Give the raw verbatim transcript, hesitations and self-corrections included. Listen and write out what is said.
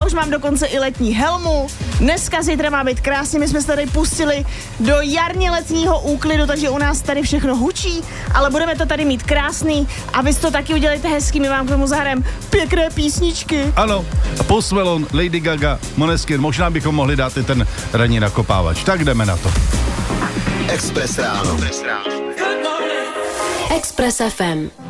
už mám dokonce i letní helmu. Dneska zítra má být krásně, my jsme se tady pustili do jarně letního úklidu, takže u nás tady všechno hučí, ale budeme to tady mít krásný a vy to taky udělejte hezký, my vám k tomu zahrajeme pěkné písničky. Ano, Post Malone, Lady Gaga, Måneskin, možná bychom mohli dát i ten ranní nakopávač. Tak jdeme na to. Express ráno. Express F M.